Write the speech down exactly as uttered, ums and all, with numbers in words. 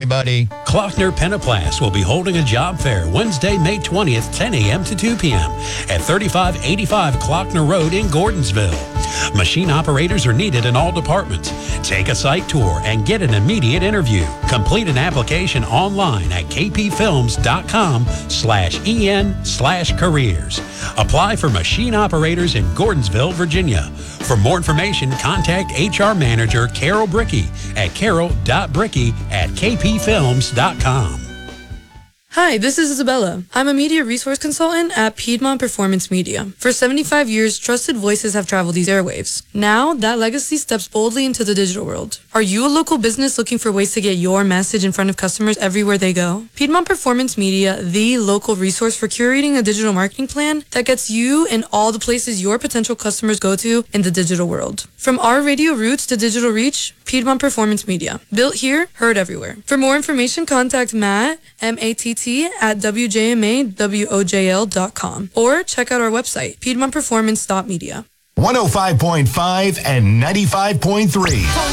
buddy. Klockner Penoplast will be holding a job fair Wednesday, May twentieth, ten a.m. to two p.m. at thirty-five eighty-five Klockner Road in Gordonsville. Machine operators are needed in all departments. Take a site tour and get an immediate interview. Complete an application online at kpfilms.com slash en slash careers. Apply for machine operators in Gordonsville, Virginia. For more information, contact H R Manager Carol Brickey at carol.brickey at kpfilms.com. Hi, this is Isabella. I'm a media resource consultant at Piedmont Performance Media. For seventy-five years, trusted voices have traveled these airwaves. Now, that legacy steps boldly into the digital world. Are you a local business looking for ways to get your message in front of customers everywhere they go? Piedmont Performance Media, the local resource for curating a digital marketing plan that gets you in all the places your potential customers go to in the digital world. From our radio roots to digital reach, Piedmont Performance Media. Built here, heard everywhere. For more information, contact Matt, M A T T, at W J M A W O J L dot com or check out our website, piedmont performance dot media. one oh five point five and ninety-five point three.